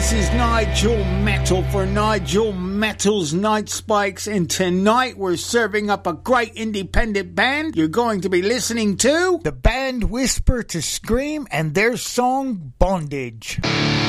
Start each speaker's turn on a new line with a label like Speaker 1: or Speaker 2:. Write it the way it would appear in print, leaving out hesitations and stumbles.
Speaker 1: This is Nigel Metal for Nigel Metal's Night Spikes, and tonight we're serving up a great independent band. You're going to be listening to
Speaker 2: the band Whisper to Scream and their song Bondage.